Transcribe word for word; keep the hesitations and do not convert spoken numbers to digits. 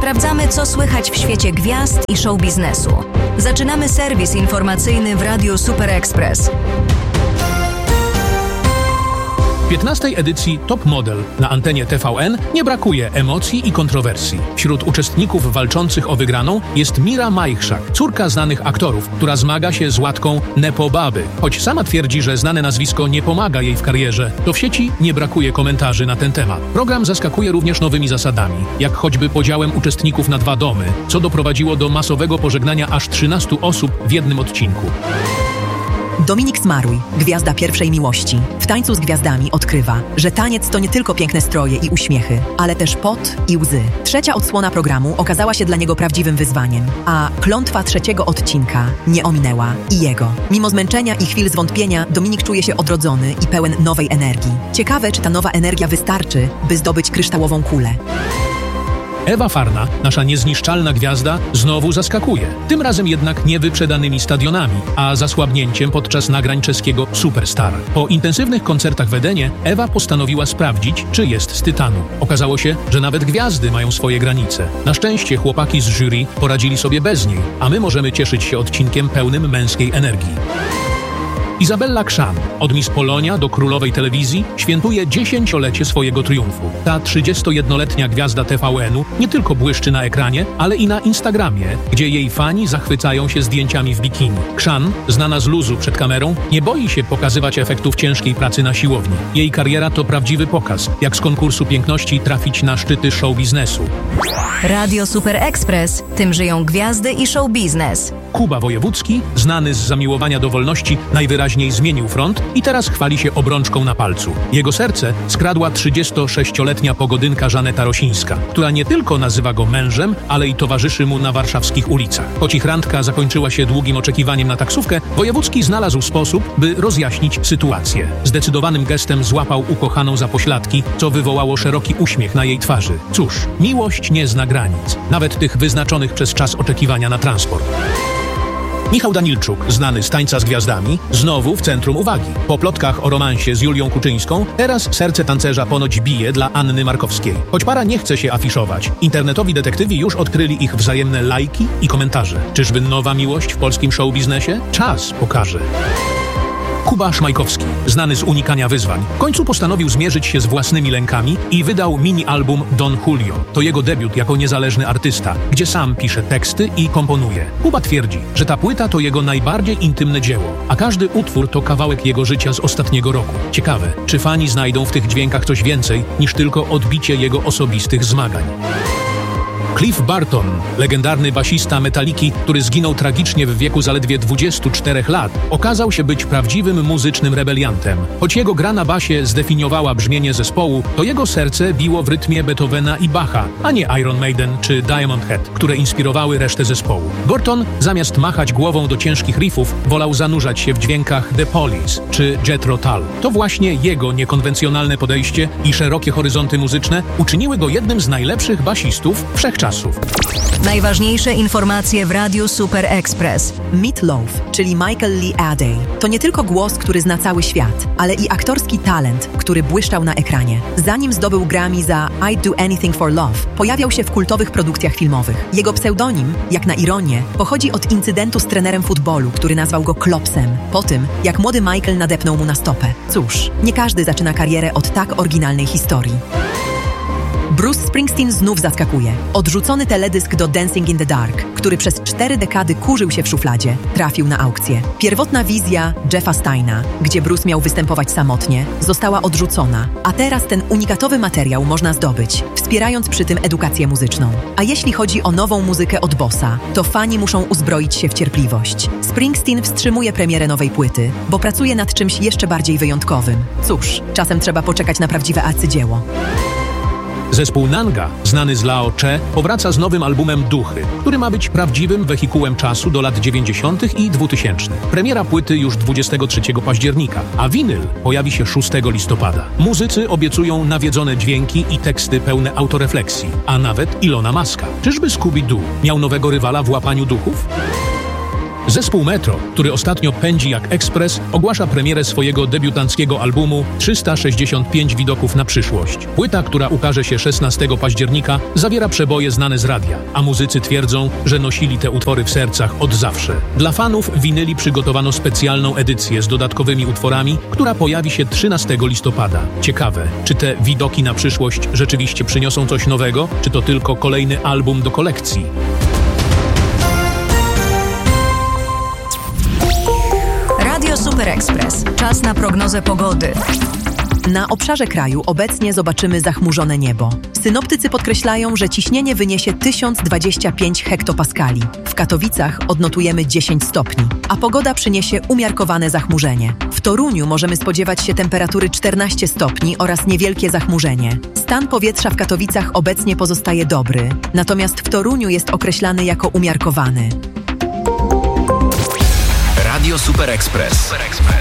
Sprawdzamy, co słychać w świecie gwiazd i show biznesu. Zaczynamy serwis informacyjny w Radiu Super Express. W piętnastej edycji Top Model na antenie T V N nie brakuje emocji i kontrowersji. Wśród uczestników walczących o wygraną jest Mira Majchrzak, córka znanych aktorów, która zmaga się z łatką Nepo Baby. Choć sama twierdzi, że znane nazwisko nie pomaga jej w karierze, to w sieci nie brakuje komentarzy na ten temat. Program zaskakuje również nowymi zasadami, jak choćby podziałem uczestników na dwa domy, co doprowadziło do masowego pożegnania aż trzynastu osób w jednym odcinku. Dominik Smaruj, gwiazda pierwszej miłości, w Tańcu z Gwiazdami odkrywa, że taniec to nie tylko piękne stroje i uśmiechy, ale też pot i łzy. Trzecia odsłona programu okazała się dla niego prawdziwym wyzwaniem, a klątwa trzeciego odcinka nie ominęła i jego. Mimo zmęczenia i chwil zwątpienia, Dominik czuje się odrodzony i pełen nowej energii. Ciekawe, czy ta nowa energia wystarczy, by zdobyć kryształową kulę. Ewa Farna, nasza niezniszczalna gwiazda, znowu zaskakuje. Tym razem jednak nie wyprzedanymi stadionami, a zasłabnięciem podczas nagrań czeskiego Superstar. Po intensywnych koncertach w Edenie Ewa postanowiła sprawdzić, czy jest z tytanu. Okazało się, że nawet gwiazdy mają swoje granice. Na szczęście chłopaki z jury poradzili sobie bez niej, a my możemy cieszyć się odcinkiem pełnym męskiej energii. Izabella Krzan, od Miss Polonia do królowej telewizji, świętuje dziesięciolecie swojego triumfu. Ta trzydziestojednoletnia gwiazda T V N-u nie tylko błyszczy na ekranie, ale i na Instagramie, gdzie jej fani zachwycają się zdjęciami w bikini. Krzan, znana z luzu przed kamerą, nie boi się pokazywać efektów ciężkiej pracy na siłowni. Jej kariera to prawdziwy pokaz, jak z konkursu piękności trafić na szczyty show biznesu. Radio Super Express. Tym żyją gwiazdy i show biznes. Kuba Wojewódzki, znany z zamiłowania do wolności, najwyraźniej zmienił front i teraz chwali się obrączką na palcu. Jego serce skradła trzydziestosześcioletnia pogodynka Żaneta Rosińska, która nie tylko nazywa go mężem, ale i towarzyszy mu na warszawskich ulicach. Choć ich randka zakończyła się długim oczekiwaniem na taksówkę, Wojewódzki znalazł sposób, by rozjaśnić sytuację. Zdecydowanym gestem złapał ukochaną za pośladki, co wywołało szeroki uśmiech na jej twarzy. Cóż, miłość nie zna granic, nawet tych wyznaczonych przez czas oczekiwania na transport. Michał Danilczuk, znany z Tańca z Gwiazdami, znowu w centrum uwagi. Po plotkach o romansie z Julią Kuczyńską, teraz serce tancerza ponoć bije dla Anny Markowskiej. Choć para nie chce się afiszować, internetowi detektywi już odkryli ich wzajemne lajki i komentarze. Czyżby nowa miłość w polskim show biznesie? Czas pokaże. Kuba Szmajkowski, znany z unikania wyzwań, w końcu postanowił zmierzyć się z własnymi lękami i wydał mini-album Don Julio. To jego debiut jako niezależny artysta, gdzie sam pisze teksty i komponuje. Kuba twierdzi, że ta płyta to jego najbardziej intymne dzieło, a każdy utwór to kawałek jego życia z ostatniego roku. Ciekawe, czy fani znajdą w tych dźwiękach coś więcej niż tylko odbicie jego osobistych zmagań. Cliff Barton, legendarny basista Metaliki, który zginął tragicznie w wieku zaledwie dwudziestu czterech lat, okazał się być prawdziwym muzycznym rebeliantem. Choć jego gra na basie zdefiniowała brzmienie zespołu, to jego serce biło w rytmie Beethovena i Bacha, a nie Iron Maiden czy Diamond Head, które inspirowały resztę zespołu. Barton, zamiast machać głową do ciężkich riffów, wolał zanurzać się w dźwiękach The Police czy Jethro Tull. To właśnie jego niekonwencjonalne podejście i szerokie horyzonty muzyczne uczyniły go jednym z najlepszych basistów wszechczasów. Najważniejsze informacje w Radiu Super Express. Meat Loaf, czyli Michael Lee Adey, to nie tylko głos, który zna cały świat, ale i aktorski talent, który błyszczał na ekranie. Zanim zdobył Grammy za I'd Do Anything for Love, pojawiał się w kultowych produkcjach filmowych. Jego pseudonim, jak na ironię, pochodzi od incydentu z trenerem futbolu, który nazwał go Klopsem, po tym, jak młody Michael nadepnął mu na stopę. Cóż, nie każdy zaczyna karierę od tak oryginalnej historii. Bruce Springsteen znów zaskakuje. Odrzucony teledysk do Dancing in the Dark, który przez cztery dekady kurzył się w szufladzie, trafił na aukcję. Pierwotna wizja Jeffa Steina, gdzie Bruce miał występować samotnie, została odrzucona, a teraz ten unikatowy materiał można zdobyć, wspierając przy tym edukację muzyczną. A jeśli chodzi o nową muzykę od Bossa, to fani muszą uzbroić się w cierpliwość. Springsteen wstrzymuje premierę nowej płyty, bo pracuje nad czymś jeszcze bardziej wyjątkowym. Cóż, czasem trzeba poczekać na prawdziwe arcydzieło. Zespół Nanga, znany z Lao Che, powraca z nowym albumem Duchy, który ma być prawdziwym wehikułem czasu do lat dziewięćdziesiątych i dwutysięcznych. Premiera płyty już dwudziestego trzeciego października, a winyl pojawi się szóstego listopada. Muzycy obiecują nawiedzone dźwięki i teksty pełne autorefleksji, a nawet Ilona Muska. Czyżby Scooby-Doo miał nowego rywala w łapaniu duchów? Zespół Metro, który ostatnio pędzi jak ekspres, ogłasza premierę swojego debiutanckiego albumu trzysta sześćdziesiąt pięć widoków na przyszłość. Płyta, która ukaże się szesnastego października, zawiera przeboje znane z radia, a muzycy twierdzą, że nosili te utwory w sercach od zawsze. Dla fanów winyli przygotowano specjalną edycję z dodatkowymi utworami, która pojawi się trzynastego listopada. Ciekawe, czy te widoki na przyszłość rzeczywiście przyniosą coś nowego, czy to tylko kolejny album do kolekcji? Radio Super Express. Czas na prognozę pogody. Na obszarze kraju obecnie zobaczymy zachmurzone niebo. Synoptycy podkreślają, że ciśnienie wyniesie tysiąc dwadzieścia pięć hektopaskali. W Katowicach odnotujemy dziesięć stopni, a pogoda przyniesie umiarkowane zachmurzenie. W Toruniu możemy spodziewać się temperatury czternaście stopni oraz niewielkie zachmurzenie. Stan powietrza w Katowicach obecnie pozostaje dobry, natomiast w Toruniu jest określany jako umiarkowany. Radio Super Express.